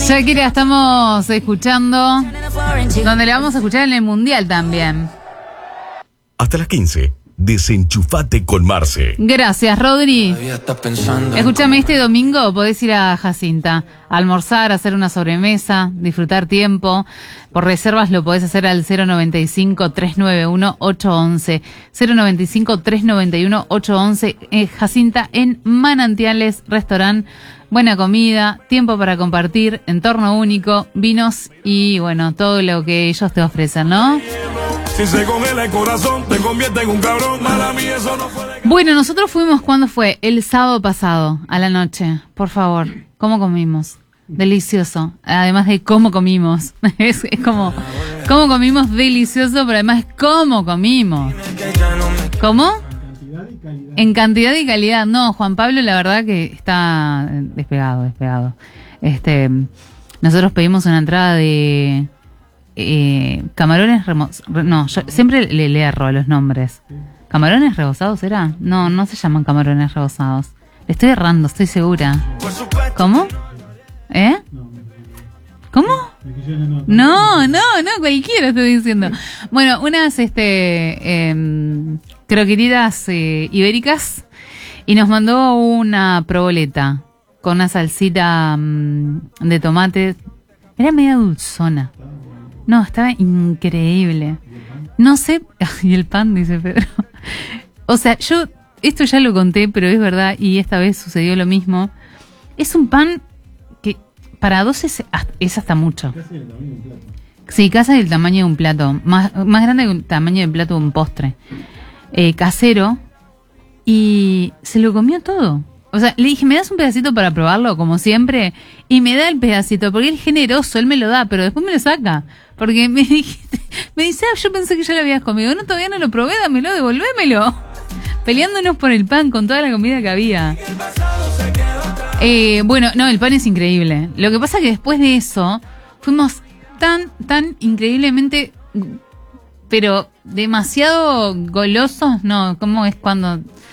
Shakira estamos escuchando, donde le vamos a escuchar en el Mundial también. Hasta las 15, desenchufate con Marce. Gracias, Rodri. Escúchame, este domingo podés ir a Jacinta a almorzar, a hacer una sobremesa, disfrutar tiempo. Por reservas lo podés hacer al 095-391-811. 095-391-811. Jacinta en Manantiales, restaurante. Buena comida, tiempo para compartir, entorno único, vinos y, bueno, todo lo que ellos te ofrecen, ¿no? Si se congela el corazón, te convierte en un cabrón. Mala mía, eso no fue. Bueno, nosotros fuimos, ¿cuándo fue? El sábado pasado, a la noche. Por favor, ¿cómo comimos? Delicioso. Además de cómo comimos. Es como, cómo comimos delicioso, pero además cómo comimos. ¿Cómo? En cantidad y calidad. No, Juan Pablo, la verdad que está despegado. Nosotros pedimos una entrada de camarones no, yo siempre le erro a los nombres. ¿Camarones rebozados era? No se llaman camarones rebozados. Le estoy errando, estoy segura. ¿Cómo? ¿Cómo? No, cualquiera estoy diciendo. Bueno, unas croquetitas ibéricas y nos mandó una proboleta con una salsita de tomate. Era media dulzona. No, estaba increíble. No sé, y el pan, dice Pedro. O sea, yo esto ya lo conté, pero es verdad, y esta vez sucedió lo mismo. Es un pan que para dos es hasta mucho. Sí, casi del tamaño de un plato. Más grande que el tamaño del plato de un postre. Casero. Y se lo comió todo. O sea, le dije, ¿me das un pedacito para probarlo? Como siempre. Y me da el pedacito, porque él es generoso, él me lo da, pero después me lo saca. Porque me dice, yo pensé que ya lo habías comido. No, todavía no lo probé, dámelo, devolvémelo. Peleándonos por el pan con toda la comida que había. Bueno, no, el pan es increíble. Lo que pasa es que después de eso, fuimos tan increíblemente, pero demasiado golosos, no, ¿cómo es cuando